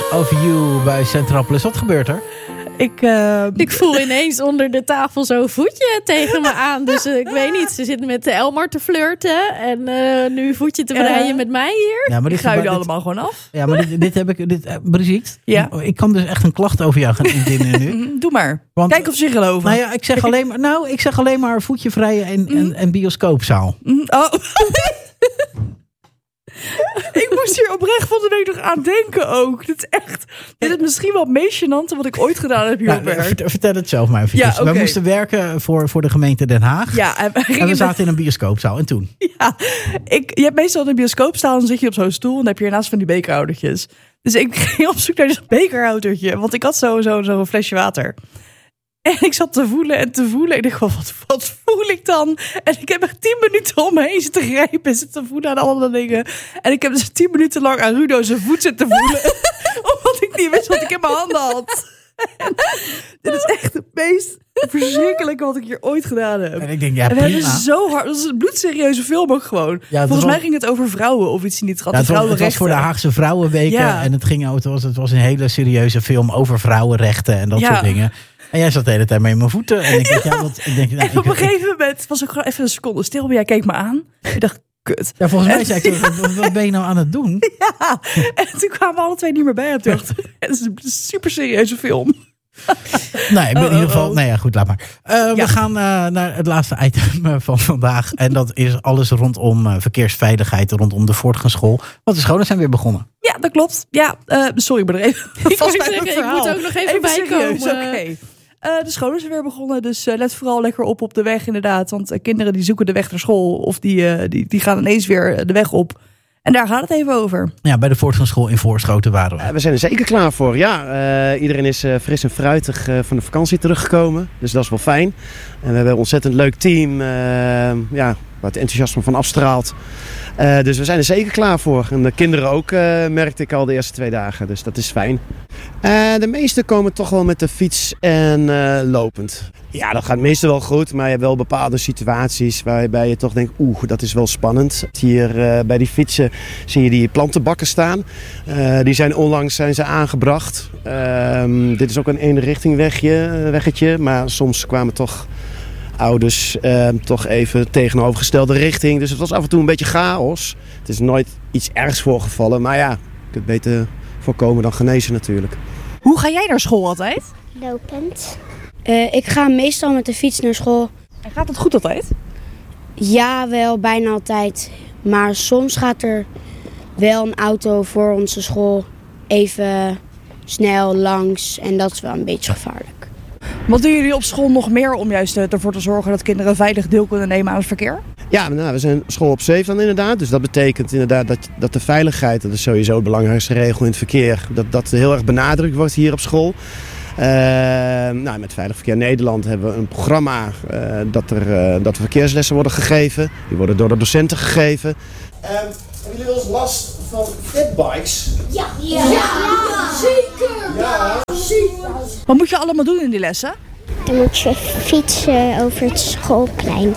Over You bij Centraal Plus. Wat gebeurt er? Ik voel ineens onder de tafel zo'n voetje tegen me aan. Dus ik weet niet, ze zitten met Elmar te flirten. En nu voetje te breien met mij hier. Ja, maar dit gaan jullie allemaal gewoon af. Ja, maar dit heb ik... Brigitte, ja. Ik kan dus echt een klacht over jou gaan indienen nu. Doe maar. Want, kijk of ze geloven. Nou ja, ik zeg alleen maar voetje vrije en bioscoopzaal. Oh. Ik moest hier oprecht van de week nog aan denken ook. Dit is misschien wel het meest gênante wat ik ooit gedaan heb hier op werk. Vertel het zelf maar even. Ja, okay. We moesten werken voor de gemeente Den Haag. Ja, en we zaten in een bioscoopzaal. En toen? Ja, je hebt meestal in een bioscoopzaal, dan zit je op zo'n stoel en dan heb je ernaast van die bekerhoudertjes. Dus ik ging op zoek naar zo'n bekerhoudertje, want ik had zo'n flesje water. En ik zat te voelen en te voelen. Ik dacht, wat voel ik dan? En ik heb echt 10 minuten om me heen zitten grijpen en zitten voelen aan alle dingen. En ik heb dus 10 minuten lang aan Rudo zijn voet zitten voelen. Omdat ik niet wist wat ik in mijn handen had. En dit is echt het meest verschrikkelijke wat ik hier ooit gedaan heb. En ik denk, ja, en prima. het is zo hard. Dat is een bloedserieuze film ook gewoon. Ja, volgens mij ging het over vrouwen of iets in die trant. Ja, het was voor de Haagse Vrouwenweken. Ja. En het was een hele serieuze film over vrouwenrechten en dat soort dingen. En jij zat de hele tijd mee in mijn voeten. En ik dacht, en op een gegeven moment was ik gewoon even een seconde stil. Maar jij keek me aan. Ik dacht, kut. Ja, volgens mij zei ik, wat ben je nou aan het doen? Ja, en toen kwamen we alle twee niet meer bij. En toen dacht ik, het is een super serieuze film. Nee, in ieder geval. Nee, ja, goed, laat maar. We gaan naar het laatste item van vandaag. En dat is alles rondom verkeersveiligheid, rondom de voortgangschool. Want de scholen zijn weer begonnen. Ja, dat klopt. Ja, sorry, maar er even vast bij mijn verhaal. Ik moet ook nog even bijkomen. Okay. De scholen zijn weer begonnen, dus let vooral lekker op de weg inderdaad. Want kinderen die zoeken de weg naar school of die gaan ineens weer de weg op. En daar gaat het even over. Ja, bij de voortgangsschool in Voorschoten waren we. We zijn er zeker klaar voor. Ja, iedereen is fris en fruitig van de vakantie teruggekomen. Dus dat is wel fijn. En we hebben een ontzettend leuk team waar het enthousiasme van afstraalt. Dus we zijn er zeker klaar voor. En de kinderen ook, merkte ik al de eerste 2 dagen. Dus dat is fijn. De meesten komen toch wel met de fiets en lopend. Ja, dat gaat meestal wel goed. Maar je hebt wel bepaalde situaties waarbij je toch denkt, dat is wel spannend. Hier bij die fietsen zie je die plantenbakken staan. Die zijn onlangs aangebracht. Dit is ook een eenrichting weggetje. Maar soms kwamen toch ouders toch even tegenovergestelde richting. Dus het was af en toe een beetje chaos. Het is nooit iets ergs voorgevallen. Maar ja, je kunt beter voorkomen dan genezen natuurlijk. Hoe ga jij naar school altijd? Lopend. Ik ga meestal met de fiets naar school. En gaat het goed altijd? Ja, wel bijna altijd. Maar soms gaat er wel een auto voor onze school even snel langs. En dat is wel een beetje gevaarlijk. Wat doen jullie op school nog meer om juist ervoor te zorgen dat kinderen veilig deel kunnen nemen aan het verkeer? Ja, we zijn school op safe dan inderdaad. Dus dat betekent inderdaad dat de veiligheid, dat is sowieso de belangrijkste regel in het verkeer, dat heel erg benadrukt wordt hier op school. Met Veilig Verkeer Nederland hebben we een programma dat er verkeerslessen worden gegeven. Die worden door de docenten gegeven. Hebben jullie wel eens last van fatbikes? Ja, zeker! Ja, zeker! Wat moet je allemaal doen in die lessen? Dan moet je fietsen over het schoolplein.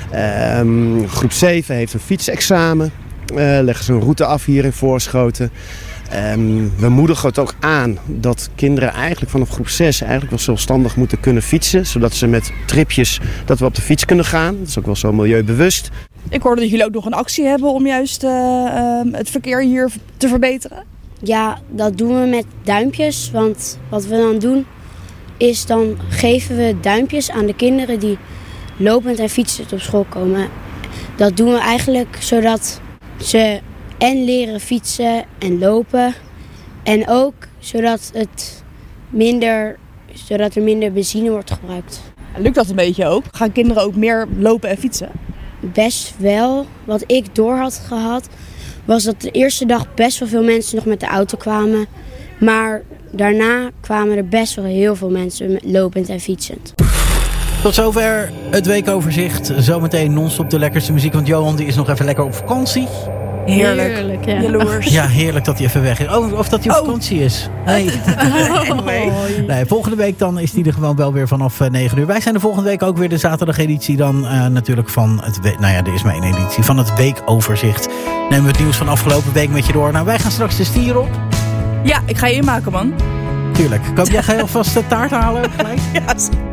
Groep 7 heeft een fietsexamen. Leggen ze een route af hier in Voorschoten. We moedigen het ook aan dat kinderen eigenlijk vanaf groep 6 eigenlijk wel zelfstandig moeten kunnen fietsen. Zodat ze met tripjes dat we op de fiets kunnen gaan. Dat is ook wel zo milieubewust. Ik hoorde dat jullie ook nog een actie hebben om juist het verkeer hier te verbeteren. Ja, dat doen we met duimpjes. Want wat we dan doen is dan geven we duimpjes aan de kinderen die lopend en fietsend op school komen. Dat doen we eigenlijk zodat ze en leren fietsen en lopen. En ook zodat er minder benzine wordt gebruikt. Lukt dat een beetje ook? Gaan kinderen ook meer lopen en fietsen? Best wel. Wat ik door had gehad was dat de eerste dag best wel veel mensen nog met de auto kwamen. Maar daarna kwamen er best wel heel veel mensen lopend en fietsend. Tot zover het weekoverzicht. Zometeen non-stop de lekkerste muziek. Want Johan die is nog even lekker op vakantie. Heerlijk, ja. Jaloers. Ja, heerlijk dat hij even weg is. Of dat hij op vakantie is. Nee. Nee, volgende week dan is hij er gewoon wel weer vanaf 9 uur. Wij zijn de volgende week ook weer de zaterdageditie dan natuurlijk van het... er is maar 1 editie. Van het weekoverzicht. Nemen we het nieuws van afgelopen week met je door. Nou, wij gaan straks de stier op. Ja, ik ga je inmaken, man. Tuurlijk. Ga je alvast de taart halen gelijk? Ja,